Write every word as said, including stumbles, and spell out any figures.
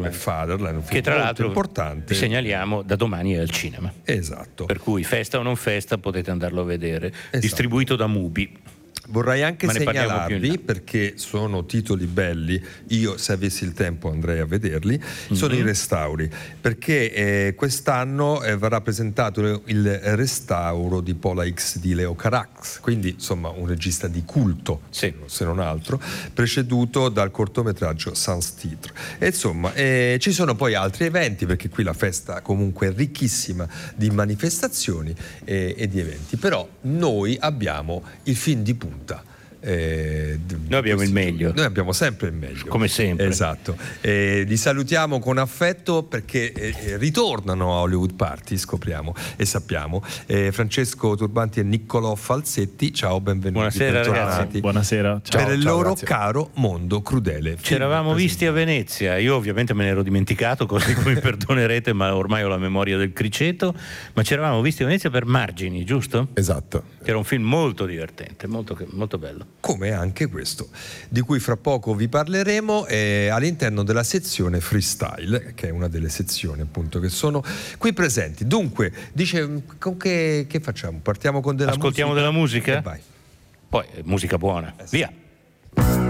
come Fatherland, un film che tra molto l'altro importante. vi segnaliamo da domani è al cinema. Esatto. Per cui festa o non festa potete andarlo a vedere, Esatto. distribuito da Mubi. Vorrei anche Ma ne parliamo più in segnalarvi, là. perché sono titoli belli, io se avessi il tempo andrei a vederli, sono Mhm. i restauri, perché eh, quest'anno eh, verrà presentato il restauro di Pola X di Leo Carax, quindi insomma un regista di culto, Sì. se non altro, preceduto dal cortometraggio Sans Titre. E insomma eh, ci sono poi altri eventi, perché qui la festa comunque è ricchissima di manifestazioni eh, e di eventi, però noi abbiamo il film di punta. Eh, Noi abbiamo il meglio. Noi abbiamo sempre il meglio. Come sempre. Esatto. Eh, li salutiamo con affetto perché eh, ritornano a Hollywood Party, scopriamo e sappiamo. Eh, Francesco Turbanti e Niccolò Falsetti, ciao, benvenuti. Buonasera, bentornati. ragazzi. Buonasera. Ciao, per il ciao, loro grazie. caro mondo crudele. Ci eravamo visti a Venezia, io ovviamente me ne ero dimenticato, così come mi perdonerete, ma ormai ho la memoria del criceto, ma ci eravamo visti a Venezia per Margini, giusto? Esatto. Che era un film molto divertente, molto, molto bello. Come anche questo, di cui fra poco vi parleremo, eh, all'interno della sezione freestyle, che è una delle sezioni appunto che sono qui presenti. Dunque, dice, con che, che facciamo? Partiamo con della Ascoltiamo musica? della musica? E vai. Poi eh, musica buona, Eh sì. via!